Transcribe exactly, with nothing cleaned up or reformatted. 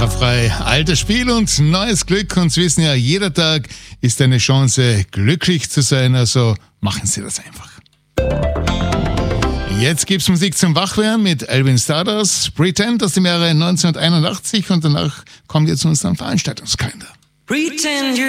Straffrei, altes Spiel und neues Glück. Und Sie wissen ja, jeder Tag ist eine Chance, glücklich zu sein. Also machen Sie das einfach. Jetzt gibt's Musik zum Wachwerden mit Alvin Stardust, Pretend aus dem Jahre neunzehnhunderteinundachtzig und danach kommt jetzt unser Veranstaltungskalender. Pretend